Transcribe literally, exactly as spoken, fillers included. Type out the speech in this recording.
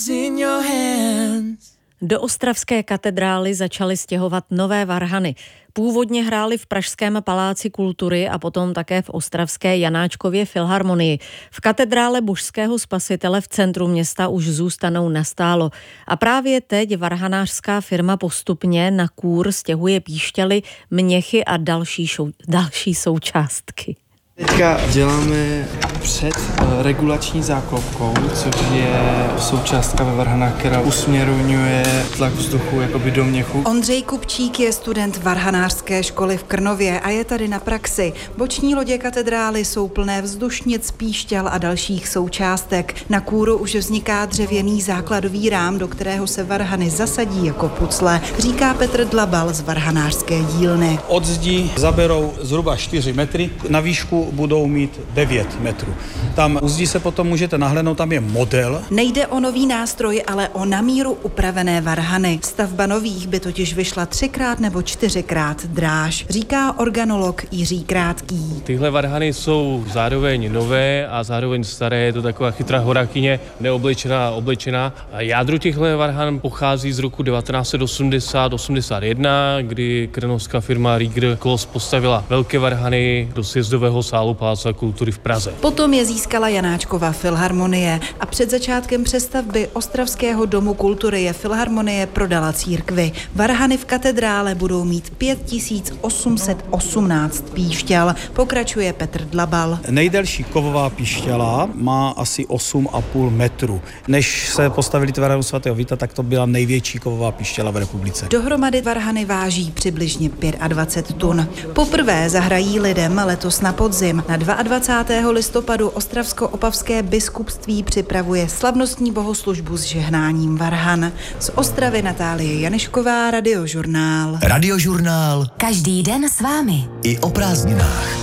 Do ostravské katedrály začaly stěhovat nové varhany. Původně hráli v pražském paláci kultury a potom také v ostravské Janáčkově filharmonii. V katedrále Božského spasitele v centru města už zůstanou nastálo. A právě teď varhanářská firma postupně na kůr stěhuje píšťaly, měchy a další, šou, další součástky. Teďka děláme před regulační záklopkou, což je součástka ve varhanách, která usměrňuje tlak vzduchu jakoby do měchu. Ondřej Kupčík je student varhanářské školy v Krnově a je tady na praxi. Boční lodě katedrály jsou plné vzdušnic, píšťal a dalších součástek. Na kůru už vzniká dřevěný základový rám, do kterého se varhany zasadí jako pucle, říká Petr Dlabal z varhanářské dílny. Od zdi zaberou zhruba čtyři metry, na výšku budou mít devět metrů. Tam u zdi se potom můžete nahlédnout, tam je model. Nejde o nový nástroj, ale o na míru upravené varhany. Stavba nových by totiž vyšla třikrát nebo čtyřikrát dráž, říká organolog Jiří Krátký. Tyhle varhany jsou zároveň nové a zároveň staré, je to taková chytrá horákyně, neoblečená a oblečená. A jádro těchto varhan pochází z roku devatenáct set osmdesát osmdesát jedna, kdy krnovská firma Rieger Kloss postavila velké varhany do sjezdového sálu Paláce kultury v Praze. Potom je získala Janáčkova filharmonie a před začátkem přestavby Ostravského domu kultury je filharmonie prodala církvi. Varhany v katedrále budou mít pět tisíc osm set osmnáct píšťal, pokračuje Petr Dlabal. Nejdelší kovová píšťala má asi osm a půl metru. Než se postavili ty varhany svatého Víta, tak to byla největší kovová píšťala v republice. Dohromady varhany váží přibližně dvacet pět tun. Poprvé zahrají lidem letos na podzim. Na dvacátého druhého listopadu Ostravsko-opavské biskupství připravuje slavnostní bohoslužbu s žehnáním varhan. Z Ostravy Natálie Janešková, Radiožurnál. Radiožurnál. Každý den s vámi. I o prázdninách.